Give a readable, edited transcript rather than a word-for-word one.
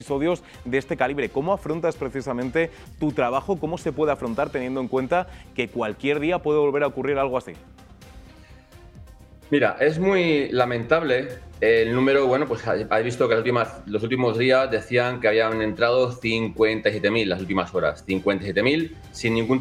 episodios de este calibre. ¿Cómo afrontas precisamente tu trabajo? ¿Cómo se puede afrontar teniendo en cuenta que cualquier día puede volver a ocurrir algo así? Mira, es muy lamentable el número. Bueno, pues has visto que los últimos días decían que habían entrado 57.000 las últimas horas. 57.000 sin ningún